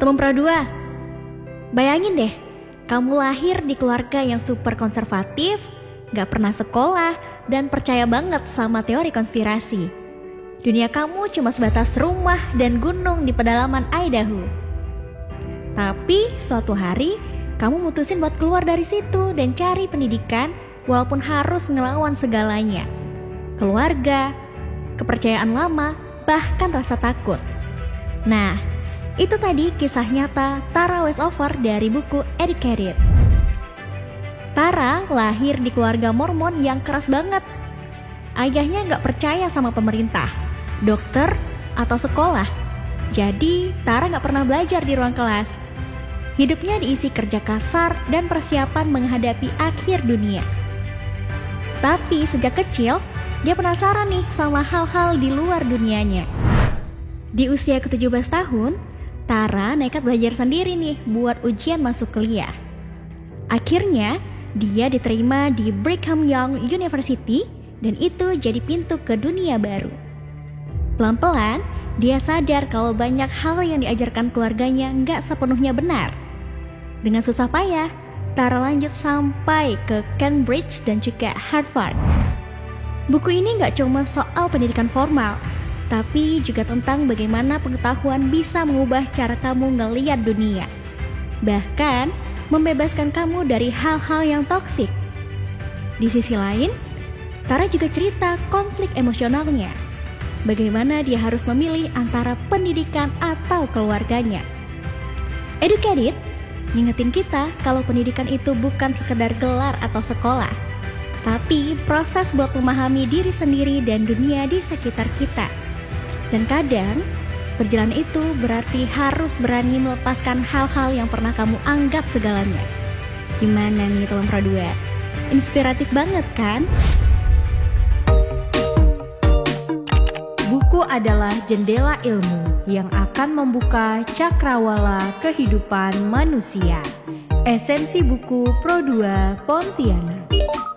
Teman Pro 2, bayangin deh, kamu lahir di keluarga yang super konservatif, gak pernah sekolah, dan percaya banget sama teori konspirasi. Dunia kamu cuma sebatas rumah dan gunung di pedalaman Idaho. Tapi suatu hari, kamu mutusin buat keluar dari situ dan cari pendidikan walaupun harus ngelawan segalanya. Keluarga, kepercayaan lama, bahkan rasa takut. Nah, itu tadi kisah nyata Tara Westover dari buku Educated. Tara lahir di keluarga Mormon yang keras banget. Ayahnya gak percaya sama pemerintah, dokter, atau sekolah. Jadi Tara gak pernah belajar di ruang kelas. Hidupnya diisi kerja kasar dan persiapan menghadapi akhir dunia. Tapi sejak kecil, dia penasaran nih sama hal-hal di luar dunianya. Di usia ke-17 tahun, Tara nekat belajar sendiri nih buat ujian masuk kuliah. Akhirnya, dia diterima di Brigham Young University dan itu jadi pintu ke dunia baru. Pelan-pelan, dia sadar kalau banyak hal yang diajarkan keluarganya nggak sepenuhnya benar. Dengan susah payah, Tara lanjut sampai ke Cambridge dan juga Harvard. Buku ini nggak cuma soal pendidikan formal, tapi juga tentang bagaimana pengetahuan bisa mengubah cara kamu ngelihat dunia. Bahkan, membebaskan kamu dari hal-hal yang toksik. Di sisi lain, Tara juga cerita konflik emosionalnya. Bagaimana dia harus memilih antara pendidikan atau keluarganya. Educated ngingetin kita kalau pendidikan itu bukan sekedar gelar atau sekolah, tapi proses buat memahami diri sendiri dan dunia di sekitar kita. Dan kadang, perjalanan itu berarti harus berani melepaskan hal-hal yang pernah kamu anggap segalanya. Gimana nih teman Pro 2? Inspiratif banget kan? Buku adalah jendela ilmu yang akan membuka cakrawala kehidupan manusia. Esensi buku Pro 2 Pontianak.